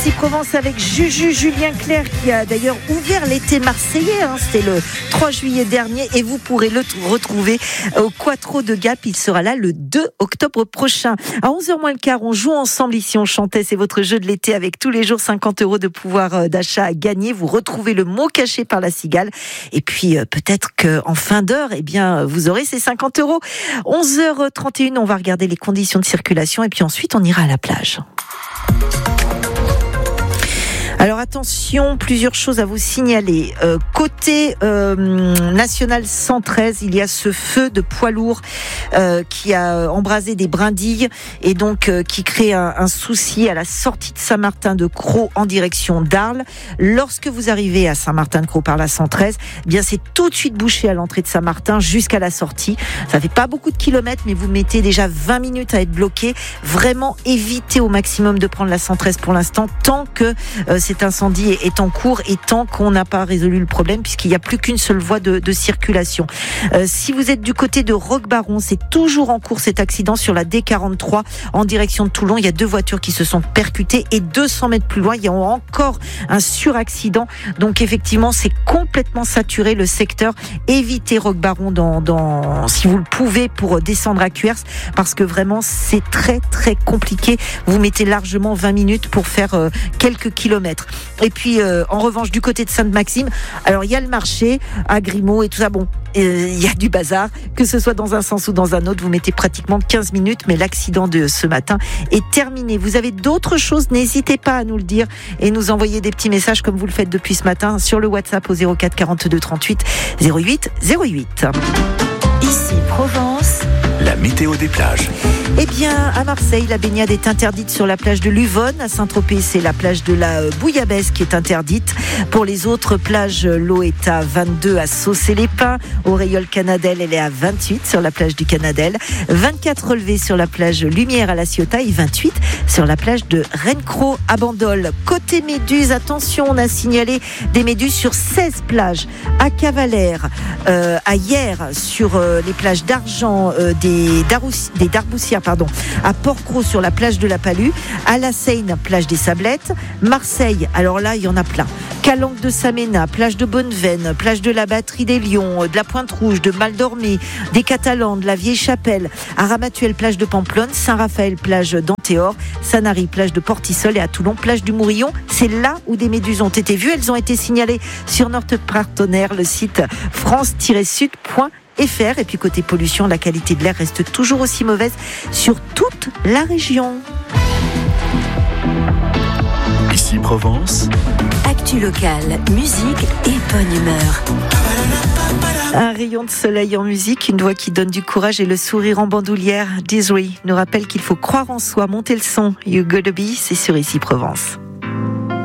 Ici Provence avec Julien Clerc qui a d'ailleurs ouvert l'été marseillais. C'était le 3 juillet dernier et vous pourrez le retrouver au Quattro de Gap. Il sera là le 2 octobre prochain. À 11h moins le quart, on joue ensemble ici, on chantait. C'est votre jeu de l'été avec tous les jours 50 € de pouvoir d'achat à gagner. Vous retrouvez le mot caché par la cigale. Et puis peut-être qu'en fin d'heure, vous aurez ces 50 €. 11h31, on va regarder les conditions de circulation et puis ensuite on ira à la plage. Alors attention, plusieurs choses à vous signaler. Côté national 113, il y a ce feu de poids lourd qui a embrasé des brindilles et donc qui crée un souci à la sortie de Saint-Martin-de-Crau en direction d'Arles. Lorsque vous arrivez à Saint-Martin-de-Crau par la 113, c'est tout de suite bouché à l'entrée de Saint-Martin jusqu'à la sortie. Ça fait pas beaucoup de kilomètres, mais vous mettez déjà 20 minutes à être bloqué. Vraiment évitez au maximum de prendre la 113 pour l'instant, tant que cet incendie est en cours et tant qu'on n'a pas résolu le problème, puisqu'il n'y a plus qu'une seule voie de circulation. Si vous êtes du côté de Roquebaron, c'est toujours en cours cet accident sur la D43 en direction de Toulon. Il y a 2 voitures qui se sont percutées et 200 mètres plus loin, il y a encore un suraccident. Donc effectivement, c'est complètement saturé le secteur. Évitez Roquebaron si vous le pouvez pour descendre à Cuers, parce que vraiment c'est très très compliqué. Vous mettez largement 20 minutes pour faire quelques kilomètres. Et puis en revanche du côté de Sainte-Maxime, alors il y a le marché à Grimaud et tout ça, il y a du bazar, que ce soit dans un sens ou dans un autre, vous mettez pratiquement 15 minutes, mais l'accident de ce matin est terminé. Vous avez d'autres choses, n'hésitez pas à nous le dire et nous envoyer des petits messages comme vous le faites depuis ce matin sur le WhatsApp au 04 42 38 08 08. Ici Provence, la météo des plages. À Marseille, la baignade est interdite sur la plage de Luvonne. À Saint-Tropez, c'est la plage de la Bouillabaisse qui est interdite. Pour les autres plages, l'eau est à 22 à Saucé-les-Pins. Au Rayol-Canadel, elle est à 28 sur la plage du Canadel. 24 relevés sur la plage Lumière à La Ciotat et 28 sur la plage de Rennes-Cros à Bandol. Côté méduses, attention, on a signalé des méduses sur 16 plages. À Cavalère, à Hyères, sur les plages d'Argent, des Darboussières, à Port-Cros sur la plage de la Palue, à La Seine, plage des Sablettes, Marseille, alors là il y en a plein, Calanque de Saména, plage de Bonneveine, plage de la Batterie des Lions, de la Pointe-Rouge, de Mal-Dormé, des Catalans, de la Vieille-Chapelle, à Ramatuelle, plage de Pamplonne, Saint-Raphaël, plage d'Antéor, Sanary, plage de Portisol et à Toulon, plage du Mourillon. C'est là où des méduses ont été vues. Elles ont été signalées sur notre partenaire, le site france-sud.fr. Et puis côté pollution, la qualité de l'air reste toujours aussi mauvaise sur toute la région. Ici Provence, actu locale, musique et bonne humeur. Un rayon de soleil en musique, une voix qui donne du courage et le sourire en bandoulière. Desiree nous rappelle qu'il faut croire en soi, monter le son. You gotta be, c'est sur Ici Provence.